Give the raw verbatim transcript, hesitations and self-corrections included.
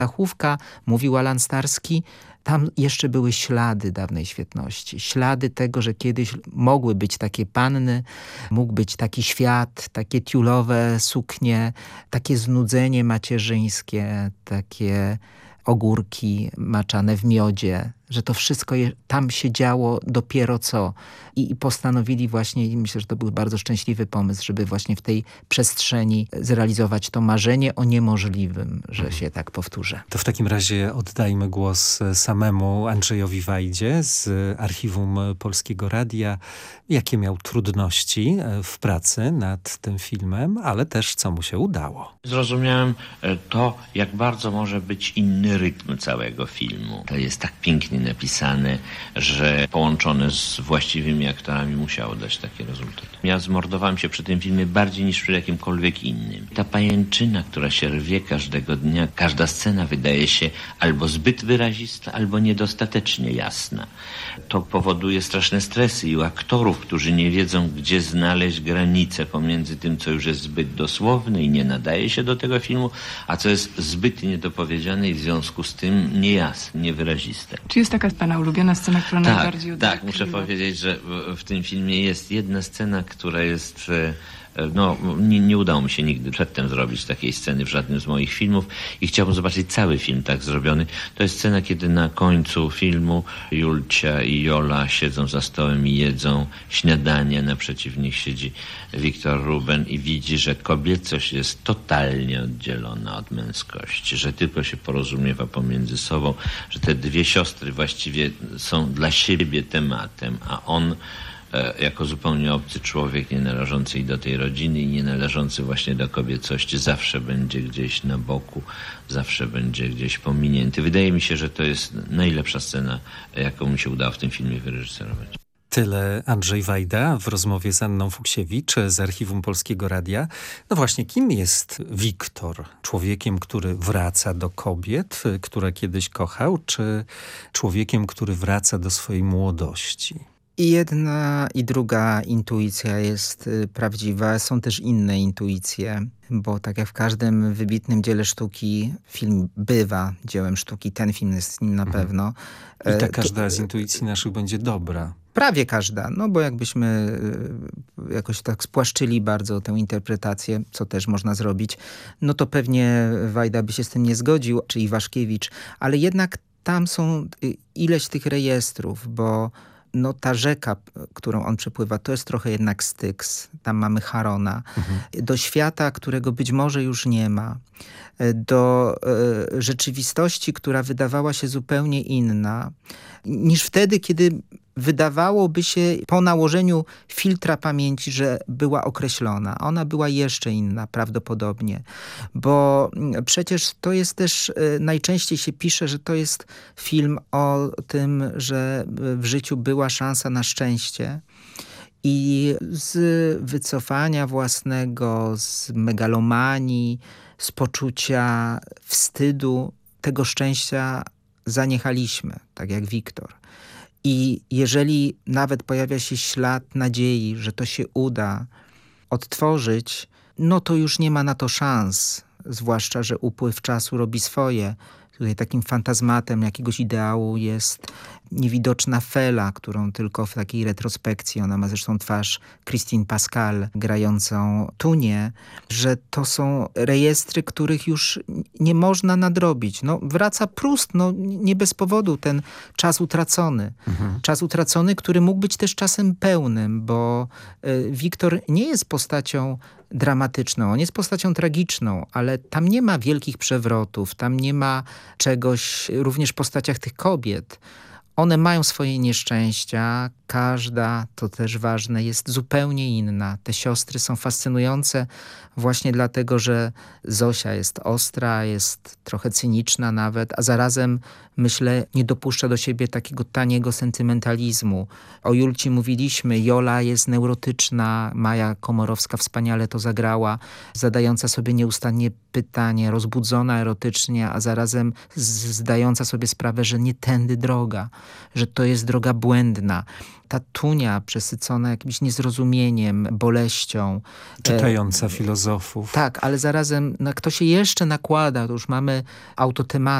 Dachówka, mówił Alan Starski, tam jeszcze były ślady dawnej świetności. Ślady tego, że kiedyś mogły być takie panny, mógł być taki świat, takie tiulowe suknie, takie znudzenie macierzyńskie, takie ogórki maczane w miodzie, że to wszystko je, tam się działo dopiero co. I, I postanowili właśnie, i myślę, że to był bardzo szczęśliwy pomysł, żeby właśnie w tej przestrzeni zrealizować to marzenie o niemożliwym, że się tak powtórzę. To w takim razie oddajmy głos samemu Andrzejowi Wajdzie z Archiwum Polskiego Radia. Jakie miał trudności w pracy nad tym filmem, ale też co mu się udało? Zrozumiałem to, jak bardzo może być inny rytm całego filmu. To jest tak pięknie napisane, że połączone z właściwymi aktorami musiało dać taki rezultat. Ja zmordowałem się przy tym filmie bardziej niż przy jakimkolwiek innym. Ta pajęczyna, która się rwie każdego dnia, każda scena wydaje się albo zbyt wyrazista, albo niedostatecznie jasna. To powoduje straszne stresy i u aktorów, którzy nie wiedzą, gdzie znaleźć granicę pomiędzy tym, co już jest zbyt dosłowne i nie nadaje się do tego filmu, a co jest zbyt niedopowiedziane i w związku z tym niejasne, niewyraziste. Czy jest taka pana ulubiona scena, która tak, najbardziej oddaje? Tak, muszę powiedzieć, że w, w tym filmie jest jedna scena, która jest... No, nie, nie udało mi się nigdy przedtem zrobić takiej sceny w żadnym z moich filmów i chciałbym zobaczyć cały film tak zrobiony. To jest scena, kiedy na końcu filmu Julcia i Jola siedzą za stołem i jedzą śniadanie. Naprzeciw nich siedzi Wiktor Ruben i widzi, że kobiecość jest totalnie oddzielona od męskości, że tylko się porozumiewa pomiędzy sobą, że te dwie siostry właściwie są dla siebie tematem, a on jako zupełnie obcy człowiek, nie należący i do tej rodziny i nie należący właśnie do kobiecości, zawsze będzie gdzieś na boku, zawsze będzie gdzieś pominięty. Wydaje mi się, że to jest najlepsza scena, jaką mi się udało w tym filmie wyreżyserować. Tyle Andrzej Wajda w rozmowie z Anną Fuksiewicz z Archiwum Polskiego Radia. No właśnie, kim jest Wiktor? Człowiekiem, który wraca do kobiet, które kiedyś kochał, czy człowiekiem, który wraca do swojej młodości? I jedna i druga intuicja jest y, prawdziwa. Są też inne intuicje, bo tak jak w każdym wybitnym dziele sztuki, film bywa dziełem sztuki. Ten film jest nim na mhm. pewno. I ta każda to, z intuicji naszych będzie dobra. Prawie każda, no bo jakbyśmy y, jakoś tak spłaszczyli bardzo tę interpretację, co też można zrobić, no to pewnie Wajda by się z tym nie zgodził, czy Iwaszkiewicz, ale jednak tam są y, ileś tych rejestrów, bo no ta rzeka, którą on przepływa, to jest trochę jednak Styx. Tam mamy Charona. Mhm. Do świata, którego być może już nie ma. Do e, rzeczywistości, która wydawała się zupełnie inna niż wtedy, kiedy wydawałoby się po nałożeniu filtra pamięci, że była określona. Ona była jeszcze inna prawdopodobnie, bo przecież to jest też, e, najczęściej się pisze, że to jest film o tym, że w życiu była szansa na szczęście i z wycofania własnego, z megalomanii, z poczucia wstydu, tego szczęścia zaniechaliśmy, tak jak Wiktor. I jeżeli nawet pojawia się ślad nadziei, że to się uda odtworzyć, no to już nie ma na to szans. Zwłaszcza, że upływ czasu robi swoje. Tutaj takim fantazmatem jakiegoś ideału jest niewidoczna Fela, którą tylko w takiej retrospekcji, ona ma zresztą twarz Christine Pascal grającą Tunię, że to są rejestry, których już nie można nadrobić. No, wraca Proust, no, nie bez powodu, ten czas utracony. Mhm. Czas utracony, który mógł być też czasem pełnym, bo y, Wiktor nie jest postacią dramatyczną, on jest postacią tragiczną, ale tam nie ma wielkich przewrotów, tam nie ma czegoś, również w postaciach tych kobiet. One mają swoje nieszczęścia, każda, to też ważne, jest zupełnie inna. Te siostry są fascynujące właśnie dlatego, że Zosia jest ostra, jest trochę cyniczna nawet, a zarazem, myślę, nie dopuszcza do siebie takiego taniego sentymentalizmu. O Julci mówiliśmy, Jola jest neurotyczna, Maja Komorowska wspaniale to zagrała, zadająca sobie nieustannie pytanie, rozbudzona erotycznie, a zarazem zdająca sobie sprawę, że nie tędy droga. że to jest droga błędna. Ta Tunia przesycona jakimś niezrozumieniem, boleścią. Czytająca filozofów. Tak, ale zarazem, no, kto się jeszcze nakłada, to już mamy autotematy,